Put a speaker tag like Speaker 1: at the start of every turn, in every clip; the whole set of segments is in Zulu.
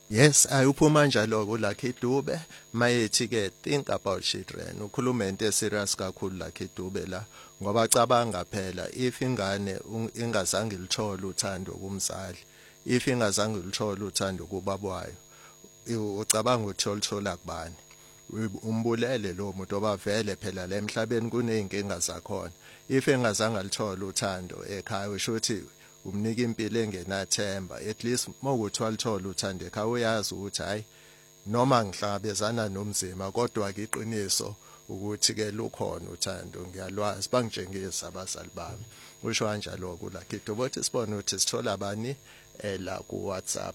Speaker 1: Yes, uphuma njalo ku Lucky Dube mayethi ke think about children ukhuluma into serious kakhulu Lucky Dube la ngoba cabanga phela if ingane ingazange ilithole uthando kumzali if ingazange ilithole uthando kubaba wayo ucabanga ukuthi olithola kubani umbulele lo muntu obavele phela la emhlabeni kuneyinkinga zakhona if engazange alithola uthando ekhaya usho ukuthi umnika impilo engenathemba at least mawukuthi walithola uthando ekhaya uyazi ukuthi hayi noma ngihlangabezana nomzima kodwa ke iqiniso ukuthi ke lukhona uthando ngiyalwazi bangitshengisa abazali bami usho kanjalo ku Lucky Dube bothi sibone ukuthi sithola bani la ku WhatsApp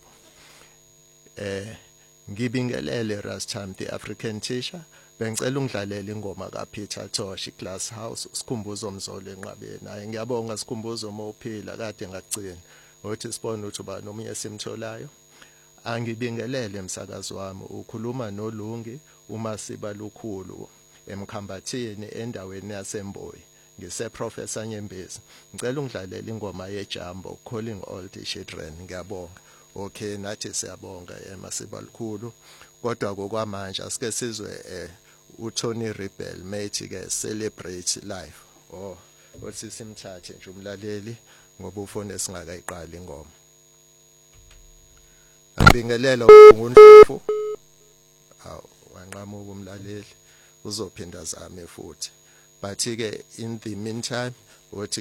Speaker 1: ngibingelele Rastam the African teacher bengicela ungidlalele ingoma kaPeter Tosh iGlass House sikhumbuzo Mzolo enqabeni hayi ngiyabonga sikhumbuzo mophila kade ngakugcina uthi sibone ukuthi uba nomunye simtholayo angibingelele emsakazi wami ukhuluma noLungi uma siba lukhulu emkhambathini endaweni yaseMboyi ngise-Professor Nyembezi ngicela ungidlalele ingoma yeJambo Calling All the Children ngiyabonga okay nathi siyabonga emasiba likhulu kodwa kokwamanje asike sizwe uTony Rebel methi ke celebrate life othi simthathe nje umlaleli ngoba ufone singakayiqali ingoma abingelela uNdlovu wanqamuka umlaleli uzophinda zame futhi but ke in the meantime uthi